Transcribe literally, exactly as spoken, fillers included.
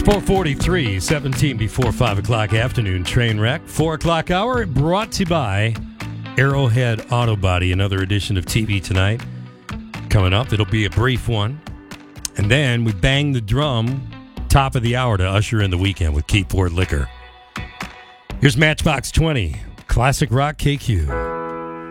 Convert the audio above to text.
four forty-three, seventeen before five o'clock afternoon train wreck. four o'clock hour brought to you by Arrowhead Auto Body. Another edition of T V Tonight coming up. It'll be a brief one. And then we bang the drum top of the hour to usher in the weekend with Keyport Liquor. Here's Matchbox twenty, Classic Rock K Q.